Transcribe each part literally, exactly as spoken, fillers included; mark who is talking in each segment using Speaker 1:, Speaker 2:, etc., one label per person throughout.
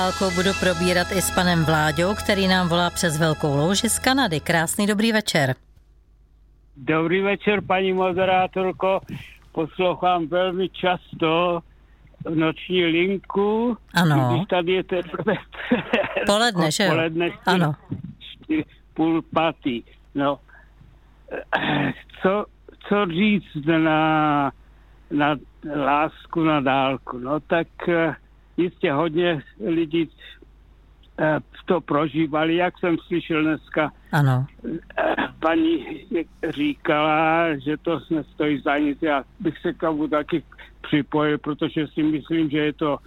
Speaker 1: Budu probírat i s panem Vláďou, který nám volá přes Velkou Louži z Kanady. Krásný dobrý večer.
Speaker 2: Dobrý večer, paní moderátorko. Poslouchám velmi často noční linku.
Speaker 1: Ano.
Speaker 2: Když tady je teprve
Speaker 1: poledne, že jo?
Speaker 2: Poledne,
Speaker 1: ano.
Speaker 2: Půl pátý. No. Co, co říct na, na lásku na dálku? No tak jistě hodně lidí to prožívali, jak jsem slyšel dneska.
Speaker 1: Ano.
Speaker 2: Paní říkala, že to nestojí za nic. Já bych se k tomu taky připojil, protože si myslím, že je to,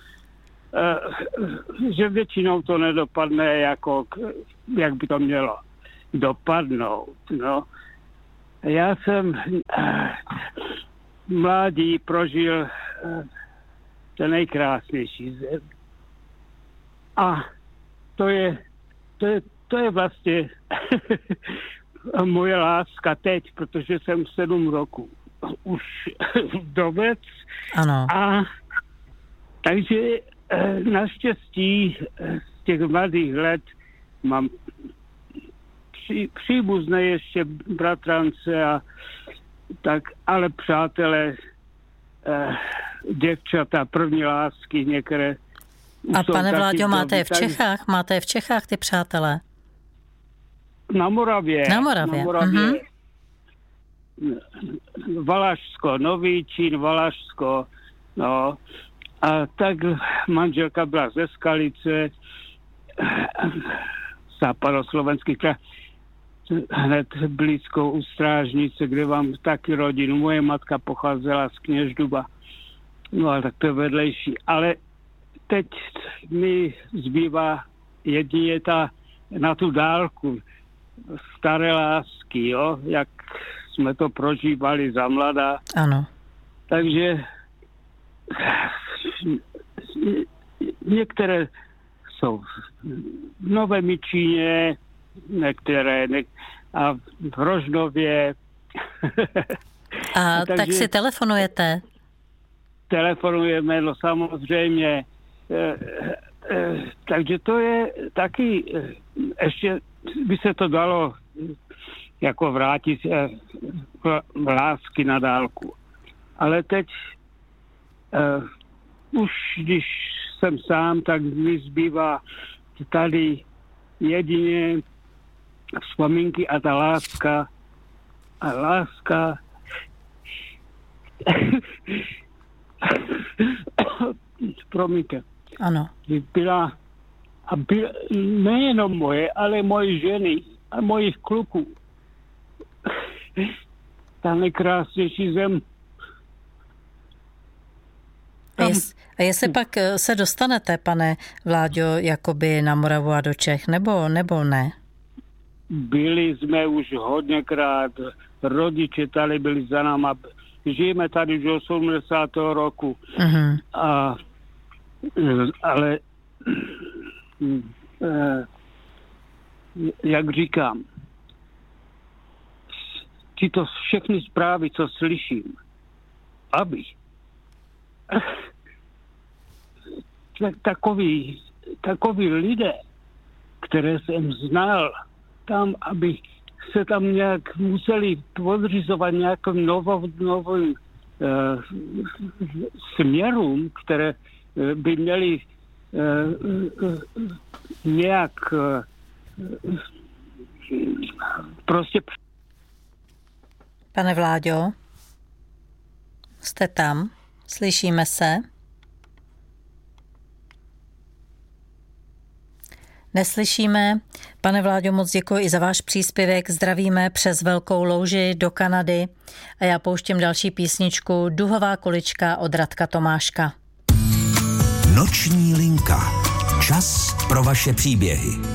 Speaker 2: že většinou to nedopadne jako, jak by to mělo dopadnout. No. Já jsem mládí prožil ten nejkrásnější zem. A to je, to je, to je vlastně moje láska teď, protože jsem sedm roků už vdovec.
Speaker 1: Ano.
Speaker 2: A takže naštěstí z těch mladých let mám při, příbuzné ještě bratrance a tak, ale přátelé, děvčata, první lásky, některé.
Speaker 1: A pane Vláďo, máte je v Čechách? Máte je v Čechách ty přátelé?
Speaker 2: Na Moravě.
Speaker 1: Na Moravě.
Speaker 2: Na Moravě.
Speaker 1: Mm-hmm.
Speaker 2: Valašsko, Novíčín, Valašsko. No. A tak manželka byla ze Skalice, západoslovenský kraj, hned blízko u Strážnice, kde mám taky rodinu. Moje matka pocházela z Kněžduba. No ale tak to je vedlejší. Ale teď mi zbývá jedině ta na tu dálku staré lásky, jo, jak jsme to prožívali za mladá.
Speaker 1: Ano.
Speaker 2: Takže některé jsou v Novém Jičíně, některé ne, a v Rožnově.
Speaker 1: A, a tak si telefonujete?
Speaker 2: Telefonujeme, no samozřejmě. E, e, takže to je taky, e, ještě by se to dalo jako vrátit e, lásky na dálku. Ale teď e, už když jsem sám, tak mi zbývá tady jedině vzpomínky a ta láska a láska promiňte.
Speaker 1: Ano.
Speaker 2: Byla, a byla nejenom moje, ale moje ženy a mojich kluků. Ta nejkrásnější zem.
Speaker 1: A, jest, a jestli pak se dostanete, pane Vláďo, jakoby na Moravu a do Čech, nebo, nebo ne?
Speaker 2: Byli jsme už hodněkrát, rodiče tady byli za náma. Žijeme tady už osmdesátého roku. Uh-huh. A, ale jak říkám, tyto všechny zprávy, co slyším, aby takový, takový lidé, které jsem znal, tam, aby se tam nějak museli podřizovat nějakým novým eh, směrům, které eh, by měly eh, eh, nějak eh, prostě...
Speaker 1: Pane Vláďo, jste tam? Slyšíme se? Neslyšíme. Pane Vláďo, moc děkuji i za váš příspěvek. Zdravíme přes Velkou Louži do Kanady a já pouštím další písničku Duhová kulička od Radka Tomáška.
Speaker 3: Noční linka. Čas pro vaše příběhy.